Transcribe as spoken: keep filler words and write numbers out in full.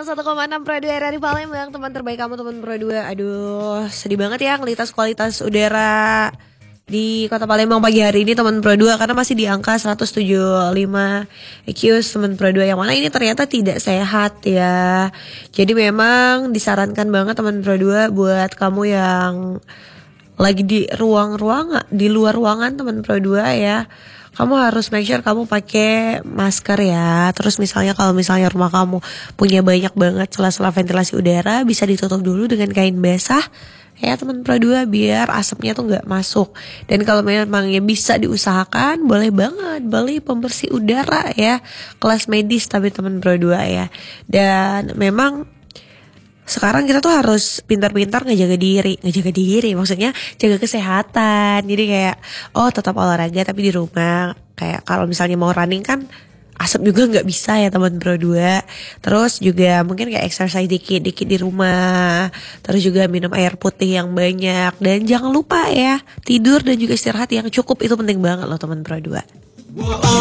nol satu koma enam Pro dua R R I Palembang, teman terbaik kamu, teman Pro dua. Aduh, sedih banget ya kualitas-kualitas udara di Kota Palembang pagi hari ini teman Pro dua, karena masih di angka seratus tujuh puluh lima A Q S teman Pro dua, yang mana ini ternyata tidak sehat ya. Jadi memang disarankan banget teman Pro dua buat kamu yang lagi di ruang-ruang, di luar ruangan teman Pro dua ya, kamu harus make sure kamu pakai masker ya. Terus misalnya kalau misalnya rumah kamu punya banyak banget celah-celah ventilasi udara, bisa ditutup dulu dengan kain basah ya teman Pro dua, biar asapnya tuh nggak masuk. Dan kalau memangnya bisa diusahakan, boleh banget beli pembersih udara ya, kelas medis tapi teman Pro dua ya. Dan memang sekarang kita tuh harus pintar-pintar ngejaga diri, ngejaga diri maksudnya jaga kesehatan. Jadi kayak oh tetap olahraga tapi di rumah. Kayak kalau misalnya mau running kan asap juga nggak bisa ya teman Pro dua. Terus juga mungkin kayak exercise dikit-dikit di rumah. Terus juga minum air putih yang banyak. Dan jangan lupa ya tidur dan juga istirahat yang cukup, itu penting banget loh teman Pro dua.